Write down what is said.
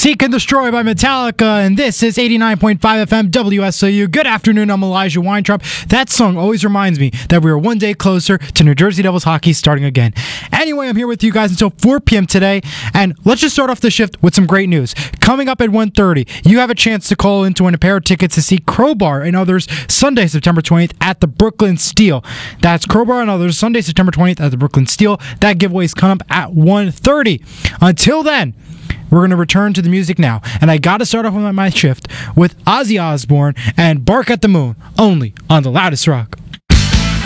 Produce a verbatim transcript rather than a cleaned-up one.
Seek and Destroy by Metallica, and this is eighty-nine point five F M W S O U. Good afternoon, I'm Elijah Weintraub. That song always reminds me that we are one day closer to New Jersey Devils hockey starting again. Anyway, I'm here with you guys until four p.m. today, and let's just start off the shift with some great news. Coming up at one thirty, you have a chance to call in to win a pair of tickets to see Crowbar and Others Sunday, September twentieth at the Brooklyn Steel. That's Crowbar and Others Sunday, September twentieth at the Brooklyn Steel. That giveaway is coming up at one thirty. Until then, we're going to return to the music now. And I got to start off with my shift with Ozzy Osbourne and Bark at the Moon, only on The Loudest Rock.